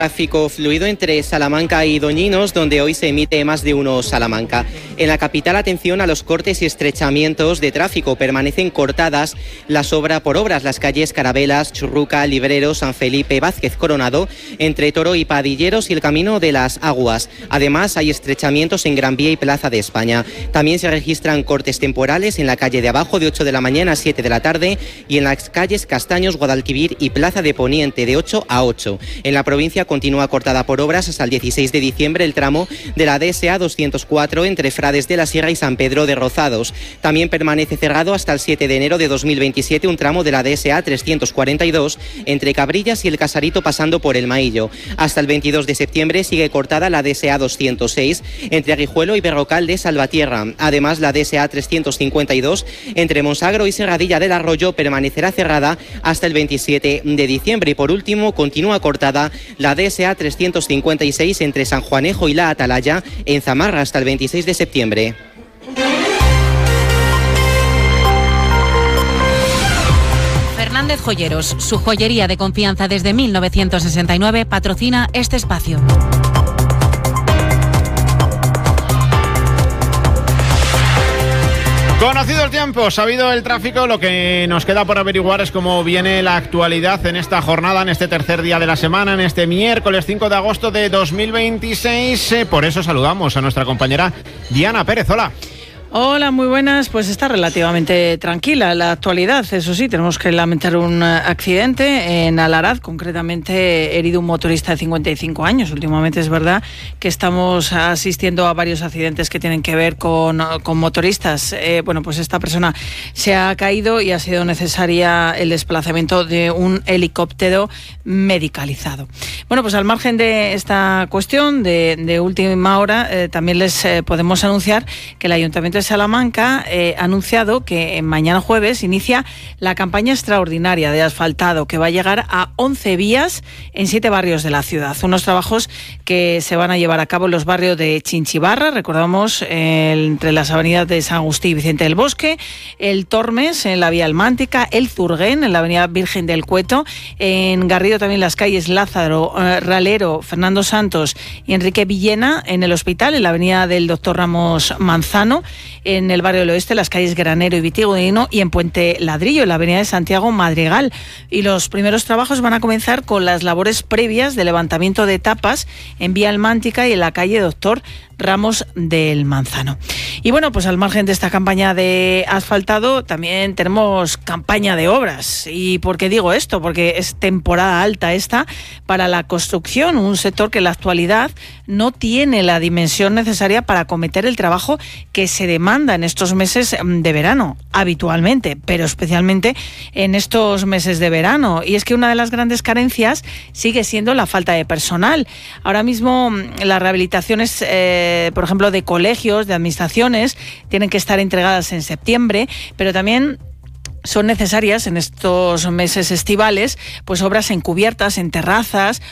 Tráfico fluido entre Salamanca y Doñinos, donde hoy se emite Más de Uno Salamanca. En la capital, atención a los cortes y estrechamientos de tráfico. Permanecen cortadas las las calles Carabelas, Churruca, Librero, San Felipe, Vázquez Coronado, entre Toro y Padilleros y el Camino de las Aguas. Además, hay estrechamientos en Gran Vía y Plaza de España. También se registran cortes temporales en la calle de Abajo de 8 de la mañana a 7 de la tarde y en las calles Castaños, Guadalquivir y Plaza de Poniente de 8 a 8. En la provincia continúa cortada por obras hasta el 16 de diciembre el tramo de la DSA 204 entre Frades de la Sierra y San Pedro de Rozados. También permanece cerrado hasta el 7 de enero de 2027 un tramo de la DSA 342 entre Cabrillas y el Casarito pasando por el Maillo. Hasta el 22 de septiembre sigue cortada la DSA 206 entre Aguijuelo y Berrocal de Salvatierra. Además, la DSA 352 entre Monsagro y Serradilla del Arroyo permanecerá cerrada hasta el 27 de diciembre. Y por último, continúa cortada la DSA 356 entre San Juanejo y La Atalaya en Zamarra hasta el 26 de septiembre. Fernández Joyeros, su joyería de confianza desde 1969, patrocina este espacio. Conocido el tiempo, sabido el tráfico, lo que nos queda por averiguar es cómo viene la actualidad en esta jornada, en este tercer día de la semana, en este miércoles 5 de agosto de 2026. Por eso saludamos a nuestra compañera Diana Pérez. Hola. Hola, muy buenas. Pues está relativamente tranquila la actualidad. Eso sí, tenemos que lamentar un accidente en Alaraz, concretamente herido un motorista de 55 años. Últimamente es verdad que estamos asistiendo a varios accidentes que tienen que ver con motoristas. Pues esta persona se ha caído y ha sido necesaria el desplazamiento de un helicóptero medicalizado. Bueno, pues al margen de esta cuestión de última hora, también les podemos anunciar que el Ayuntamiento de Salamanca ha anunciado que mañana jueves inicia la campaña extraordinaria de asfaltado que va a llegar a 11 vías en 7 barrios de la ciudad. Unos trabajos que se van a llevar a cabo en los barrios de Chinchibarra, recordamos, entre las avenidas de San Agustín y Vicente del Bosque, el Tormes en la vía Almántica, el Zurguén en la avenida Virgen del Cueto, en Garrido también las calles Lázaro, Ralero, Fernando Santos y Enrique Villena, en el Hospital, en la avenida del Doctor Ramos Manzano, en el barrio del Oeste, las calles Granero y Vitigudino, y en Puente Ladrillo, en la avenida de Santiago Madrigal. Y los primeros trabajos van a comenzar con las labores previas de levantamiento de tapas en vía Almántica y en la calle Doctor Ramos del Manzano. Y bueno, pues al margen de esta campaña de asfaltado, también tenemos campaña de obras. ¿Y por qué digo esto? Porque es temporada alta esta para la construcción, un sector que en la actualidad no tiene la dimensión necesaria para acometer el trabajo que se demanda en estos meses de verano, habitualmente, pero especialmente en estos meses de verano. Y es que una de las grandes carencias sigue siendo la falta de personal. Ahora mismo las rehabilitaciones por ejemplo, de colegios, de administraciones, tienen que estar entregadas en septiembre, pero también son necesarias en estos meses estivales pues obras encubiertas, en terrazas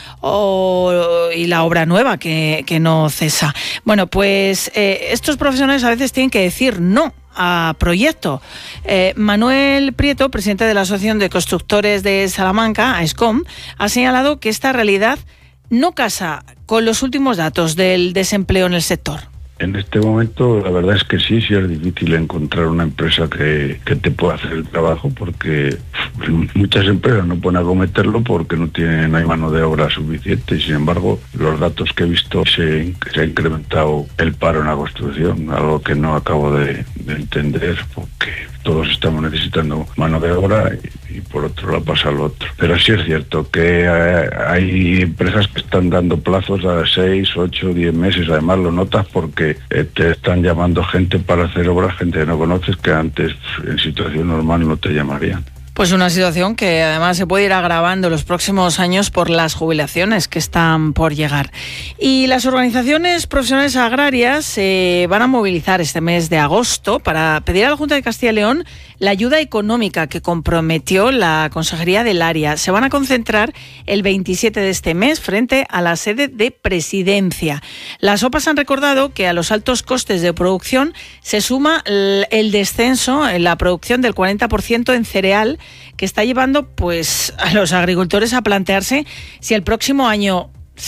y la obra nueva que no cesa. Bueno, pues estos profesionales a veces tienen que decir no a proyecto. Manuel Prieto, presidente de la Asociación de Constructores de Salamanca, AESCOM, ha señalado que esta realidad no casa con los últimos datos del desempleo en el sector. En este momento la verdad es que sí es difícil encontrar una empresa que te pueda hacer el trabajo, porque muchas empresas no pueden acometerlo porque no hay mano de obra suficiente, y sin embargo los datos que he visto se ha incrementado el paro en la construcción, algo que no acabo de entender, porque todos estamos necesitando mano de obra y por otro lado pasa lo otro. Pero sí es cierto que hay empresas que están dando plazos a 6, 8, 10 meses, además lo notas porque te están llamando gente para hacer obras, gente que no conoces, que antes en situación normal no te llamarían. Pues una situación que además se puede ir agravando en los próximos años por las jubilaciones que están por llegar. Y las organizaciones profesionales agrarias se van a movilizar este mes de agosto para pedir a la Junta de Castilla y León la ayuda económica que comprometió la Consejería del Área. Se van a concentrar el 27 de este mes frente a la sede de Presidencia. Las OPAs han recordado que a los altos costes de producción se suma el descenso en la producción del 40% en cereal, que está llevando pues a los agricultores a plantearse si el próximo año